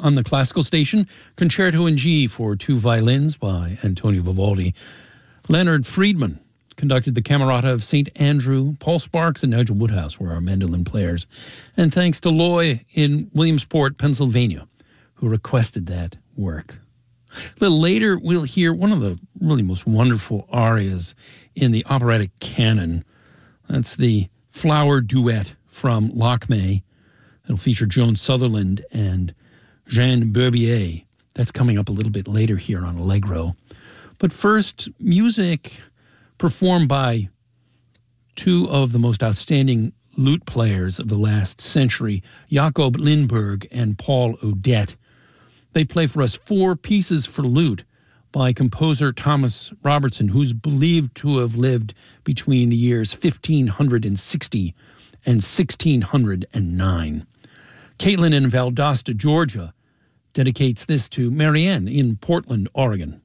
On the classical station, Concerto in G for two violins by Antonio Vivaldi. Leonard Friedman conducted the Camerata of St. Andrew. Paul Sparks and Nigel Woodhouse were our mandolin players. And thanks to Loy in Williamsport, Pennsylvania, who requested that work. A little later, we'll hear one of the really most wonderful arias in the operatic canon. That's the Flower Duet from Lakmé. It'll feature Joan Sutherland and Jean Berbier. That's coming up a little bit later here on Allegro. But first, music performed by two of the most outstanding lute players of the last century, Jacob Lindberg and Paul Odette. They play for us four pieces for lute by composer Thomas Robertson, who's believed to have lived between the years 1560 and 1609. Caitlin in Valdosta, Georgia, dedicates this to Marianne in Portland, Oregon.